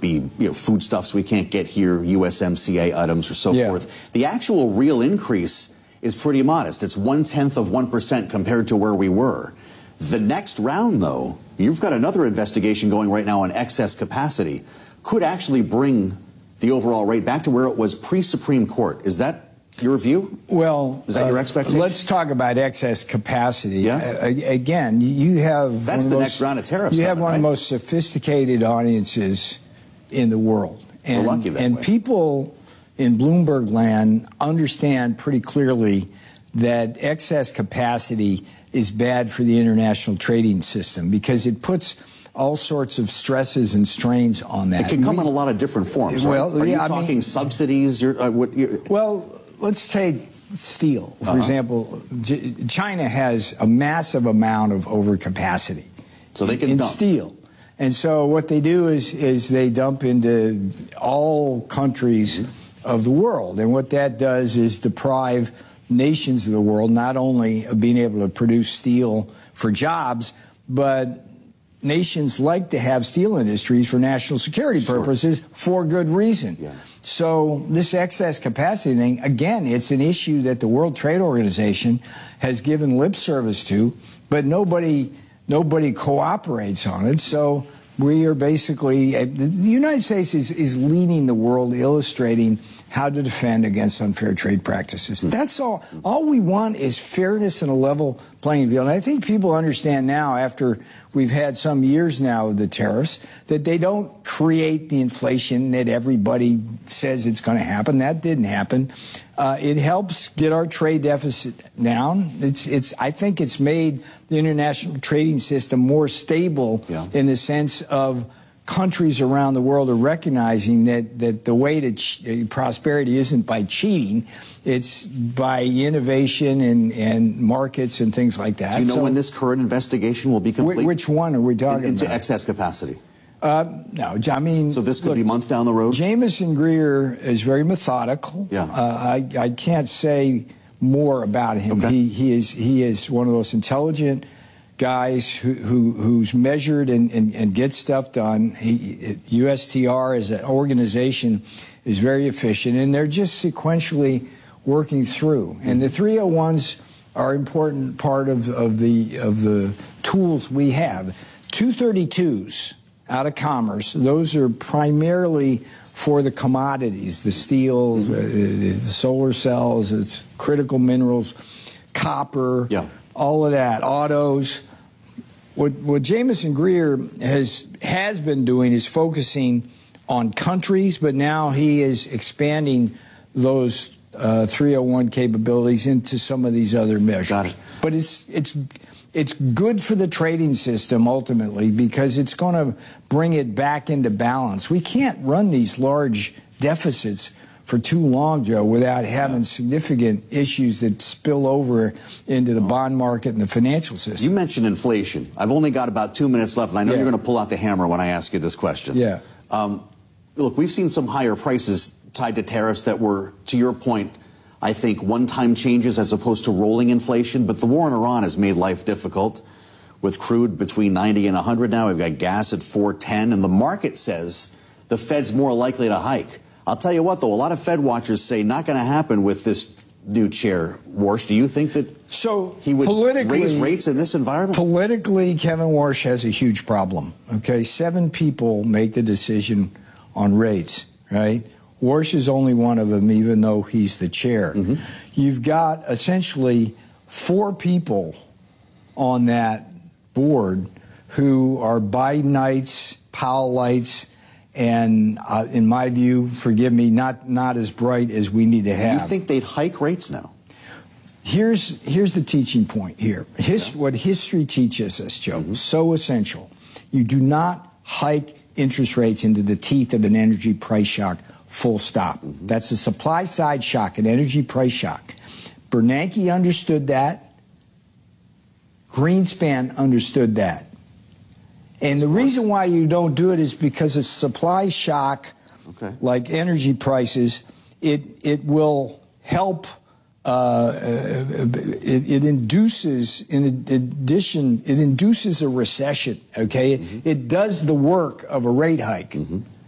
be foodstuffs we can't get here, USMCA items or so forth. The actual real increase is pretty modest. It's 0.1% compared to where we were. The next round, though, you've got another investigation going right now on excess capacity, could actually bring the overall rate back to where it was pre-Supreme Court. Is that your view? Well, is that your expectation? Let's talk about excess capacity. Yeah. Again, you have that's the next round of tariffs. You have one right? of the most sophisticated audiences in the world, and, we're lucky that and way. People in Bloomberg land understand pretty clearly that excess capacity is bad for the international trading system because it puts all sorts of stresses and strains on that. It can come in a lot of different forms. Well, right? Are you talking subsidies? Well, let's take steel, for example. China has a massive amount of overcapacity so they can in dump. steel. And so what they do is they dump into all countries of the world. And what that does is deprive nations of the world not only of being able to produce steel for jobs, but nations like to have steel industries for national security purposes for good reason. Yeah. So this excess capacity thing, again, it's an issue that the World Trade Organization has given lip service to, but nobody cooperates on it. So we are basically, the United States is leading the world, illustrating how to defend against unfair trade practices. That's all. All we want is fairness and a level playing field. And I think people understand now, after we've had some years now of the tariffs, that they don't create the inflation that everybody says it's going to happen. That didn't happen. It helps get our trade deficit down. I think it's made the international trading system more stable in the sense of countries around the world are recognizing that the way to prosperity isn't by cheating, it's by innovation and markets and things like that. Do you know when this current investigation will be complete? Which one are we talking into about? Excess capacity. No, I mean... So this could be months down the road? Jameson Greer is very methodical. Yeah. I can't say more about him. Okay. He is one of those intelligent guys who's measured and gets stuff done. USTR as an organization is very efficient, and they're just sequentially working through. And the 301s are an important part of the tools we have. 232s out of commerce, those are primarily for the commodities, the steels, the solar cells, it's critical minerals, copper, all of that, autos. What Jameson Greer has been doing is focusing on countries, but now he is expanding those 301 capabilities into some of these other measures. Got it. But it's good for the trading system ultimately because it's going to bring it back into balance. We can't run these large deficits for too long, Joe, without having significant issues that spill over into the bond market and the financial system. You mentioned inflation. I've only got about 2 minutes left, and I know you're going to pull out the hammer when I ask you this question. Yeah. Look, we've seen some higher prices tied to tariffs that were, to your point, I think, one-time changes as opposed to rolling inflation. But the war in Iran has made life difficult. With crude between 90 and 100 now, we've got gas at 410, and the market says the Fed's more likely to hike. I'll tell you what, though, a lot of Fed watchers say not going to happen with this new chair. Warsh, do you think that he would raise rates in this environment? Politically, Kevin Warsh has a huge problem. Okay, 7 people make the decision on rates, right? Warsh is only one of them, even though he's the chair. You've got essentially 4 people on that board who are Bidenites, Powellites, and in my view, forgive me, not as bright as we need to have. Do you think they'd hike rates now? Here's the teaching point here. What history teaches us, Joe, so essential. You do not hike interest rates into the teeth of an energy price shock, full stop. That's a supply side shock, an energy price shock. Bernanke understood that. Greenspan understood that. And the reason why you don't do it is because a supply shock, like energy prices, it will help. It induces, in addition, it induces a recession. Okay, it does the work of a rate hike.